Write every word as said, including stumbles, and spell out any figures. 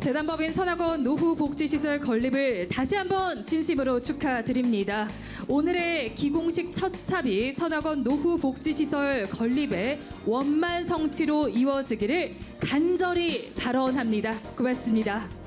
재단법인 선악원 노후복지시설 건립을 다시 한번 진심으로 축하드립니다. 오늘의 기공식 첫 삽이 선악원 노후복지시설 건립의 원만 성취로 이루어지기를 간절히 발언합니다. 고맙습니다.